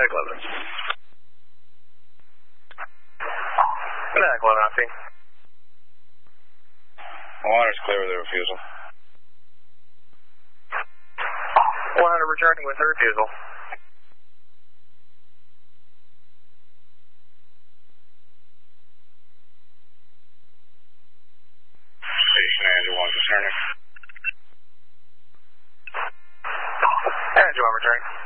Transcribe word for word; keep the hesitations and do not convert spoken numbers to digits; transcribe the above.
Quebec eleven. Quebec eleven, Octane. Water's clear with the refusal. one hundred returning with the refusal. Station Andrew one returning. Andrew one returning.